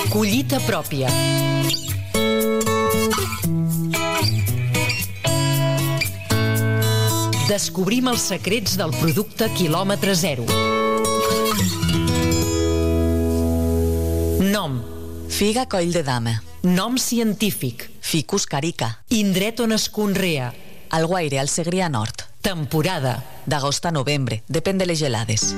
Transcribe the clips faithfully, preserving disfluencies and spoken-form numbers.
Collita pròpia. Descobrim els secrets del producte quilòmetre zero. Nom: figa coll de dama. Nom científic: Ficus carica. Indret on es conrea: Alguaire, al Segrià Nord. Temporada: d'agost a novembre, depèn de les gelades.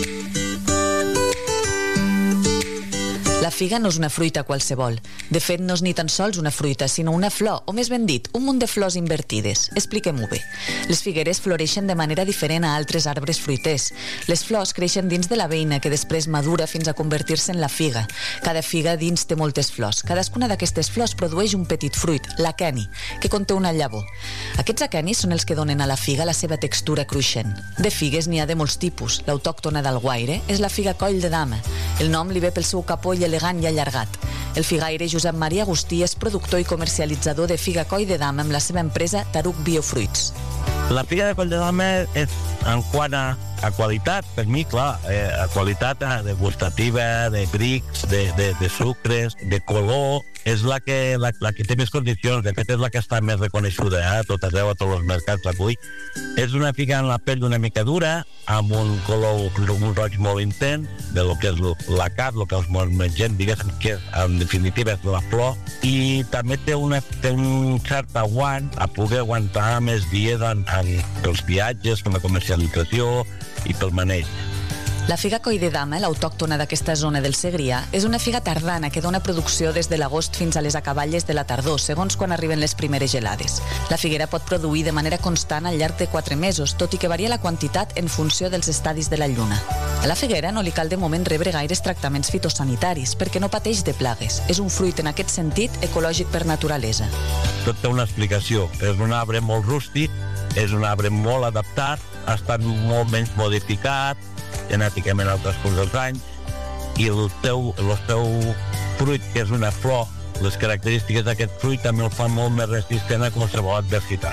La figa no és una fruita qualsevol. De fet, no és ni tan sols una fruita, sinó una flor, o més ben dit, un munt de flors invertides. Expliquem-ho bé. Les figueres floreixen de manera diferent a altres arbres fruiters. Les flors creixen dins de la beina, que després madura fins a convertir-se en la figa. Cada figa dins té moltes flors. Cadascuna d'aquestes flors produeix un petit fruit, l'aqueni, que conté una llavor. Aquests aquenis són els que donen a la figa la seva textura cruixent. De figues n'hi ha de molts tipus. L'autòctona d'Alguaire és la figa coll de dama. El nom li ve pel seu capoll elegant i allargat. El figaire Josep Maria Agustí és productor i comercialitzador de figa coll de dama amb la seva empresa Taruc Biofruits. La figa de coll de dama és, en quant a, a qualitat, per mi, clar, eh, a qualitat de gustativa, de brics, de, de, de sucres, de color, és la que, la, la que té més condicions. De fet, és la que està més reconeixuda, eh, a tot arreu, a tots els mercats avui. És una figa en la pell una mica dura, amb un color, un roig molt intens, de lo que és la carn, el que els mengem, diguéssim, que en definitiva és la flor, i també té, una, té un cert aguant a poder aguantar més dies en, en, pels viatges, per la comercialització i pel maneig. La figa coll de dama, l'autòctona d'aquesta zona del Segrià, és una figa tardana que dona producció des de l'agost fins a les acaballes de la tardor, segons quan arriben les primeres gelades. La figuera pot produir de manera constant al llarg de quatre mesos, tot i que varia la quantitat en funció dels estadis de la lluna. A la figuera no li cal de moment rebre gaires tractaments fitosanitaris, perquè no pateix de plagues. És un fruit, en aquest sentit, ecològic per naturalesa. Tot té una explicació. És un arbre molt rústic, és un arbre molt adaptat, ha estat molt menys modificat genèticament al transcurs dels anys, i el teu, el teu fruit, que és una flor, les característiques d'aquest fruit també el fan molt més resistent a qualsevol adversitat.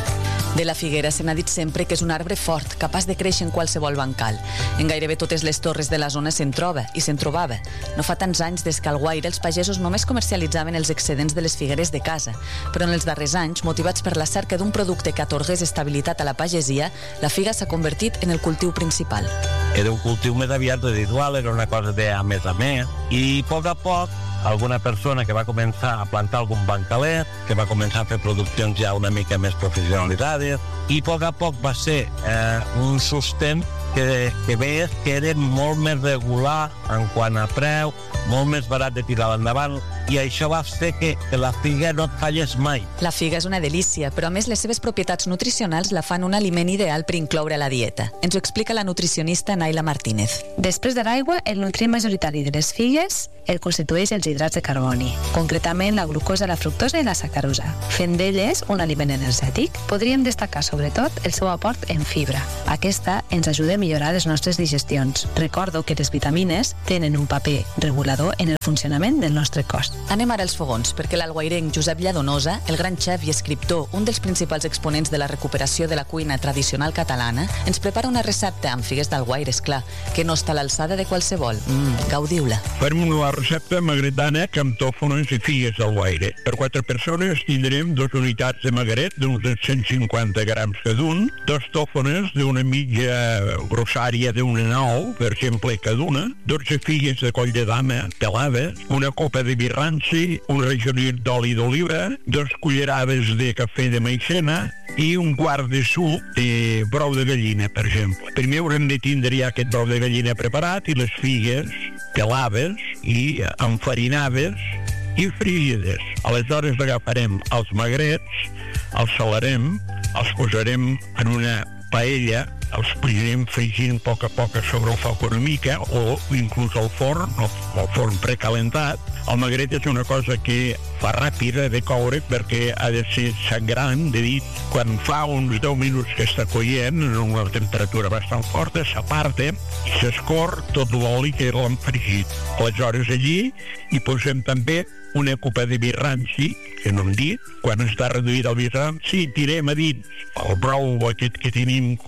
De la figuera se n'ha dit sempre que és un arbre fort, capaç de créixer en qualsevol bancal. En gairebé totes les torres de la zona se'n troba, i se'n trobava. No fa tants anys des que al Guaire els pagesos només comercialitzaven els excedents de les figueres de casa, però en els darrers anys, motivats per la cerca d'un producte que atorgués estabilitat a la pagesia, la figa s'ha convertit en el cultiu principal. Era un cultiu més aviat residual, era una cosa de a més a més, i a poc a poc alguna persona que va començar a plantar algun bancalet, que va començar a fer produccions ja una mica més professionalitzades, i a poc a poc va ser eh, un sostén que, que veies que era molt més regular en quant a preu, molt més barat de tirar endavant, i això va fer que, que la figa no et fallés mai. La figa és una delícia, però a més les seves propietats nutricionals la fan un aliment ideal per incloure a la dieta. Ens ho explica la nutricionista Naila Martínez. Després de l'aigua, el nutrient majoritari de les figues el constitueix els hidrats de carboni, concretament la glucosa, la fructosa i la sacarosa, fent d'elles un aliment energètic. Podríem destacar sobretot el seu aport en fibra. Aquesta ens ajuda a millorar les nostres digestions. Recordo que les vitamines tenen un paper regulador en el funcionament del nostre cos. Anem ara als fogons, perquè l'alguairenc Josep Lladonosa, el gran xef i escriptor, un dels principals exponents de la recuperació de la cuina tradicional catalana, ens prepara una recepta amb figues d'alguaire, esclar, que no està a l'alçada de qualsevol. Mm, gaudiu-la. Farem una recepta magretana amb tòfones i figues d'alguaire. Per quatre persones tindrem dues unitats de magret d'uns cent cinquanta grams cada un, dos tòfones d'una mitja grossària d'una nou, per exemple, cada una, dotze figues de coll de dama pelades, una copa de vi ranci, un rajonet d'oli d'oliva, dos cullerades de cafè de maicena i un quart de suc de brou de gallina, per exemple. Primer haurem de tindre ja aquest brou de gallina preparat i les figues pelades i enfarinades i fregides. Aleshores agafarem els magrets, els salarem, els posarem en una paella, els anirem fregint a poc a poc sobre el foc una mica o inclús al forn, el forn precalentat. El magret és una cosa que fa ràpida de coure perquè ha de ser sangrant, de dir, quan fa uns deu minuts que està coient en una temperatura bastant forta, s'aparta i s'escor tot l'oli que l'hem fregit. Aleshores allí hi posem també una copa de vi ranci, que no hem dit, quan està reduït el vi ranci tirem a dins el brou aquest que tenim concentrat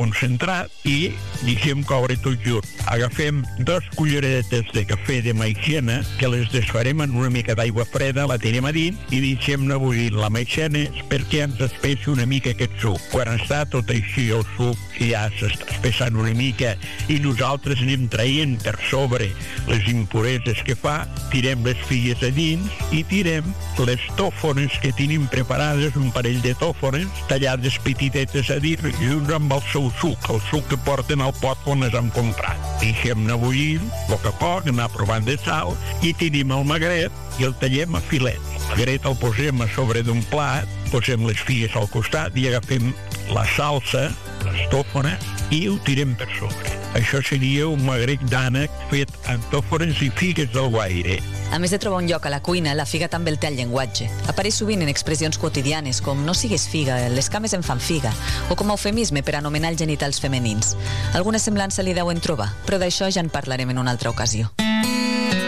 prat i deixem coure tot just. Agafem dos culleretes de cafè de maixena que les desfarem en una mica d'aigua freda, la tenim a dins i deixem-ne bullir la maixena perquè ens espessi una mica aquest suc. Quan està tot així el suc ja s'està espessant una mica i nosaltres anem traient per sobre les impureses que fa, tirem les figues a dins i tirem les tòfones que tenim preparades, un parell de tòfones tallades petitetes a dins junts amb el seu suc, el suc que porten al pot on les hem comprat. Deixem-ne bullir, a poc a poc, anar provant de sal i tenim el magret i el tallem a filets. El magret el posem a sobre d'un plat, posem les figues al costat i agafem la salsa, les tòfones, i ho tirem per sobre. Això seria un magret d'ànec fet amb tòfones i figues del Guaire. A més de trobar un lloc a la cuina, la figa també el té al llenguatge. Apareix sovint en expressions quotidianes com no sigues figa, les cames em fan figa, o com a eufemisme per anomenar els genitals femenins. Alguna semblança li deuen trobar, però d'això ja en parlarem en una altra ocasió.